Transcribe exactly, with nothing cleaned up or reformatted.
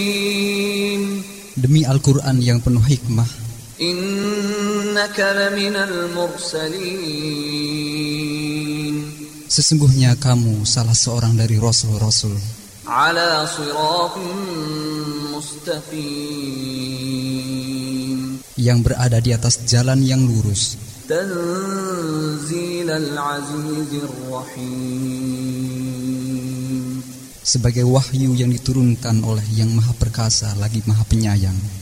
Demi Al-Quran yang penuh hikmah, innaka laminal mursalin, sesungguhnya kamu salah seorang dari rasul-rasul, ala siratin mustaqim, yang berada di atas jalan yang lurus, tanzilal azizir rahim, sebagai wahyu yang diturunkan oleh yang maha perkasa lagi maha penyayang.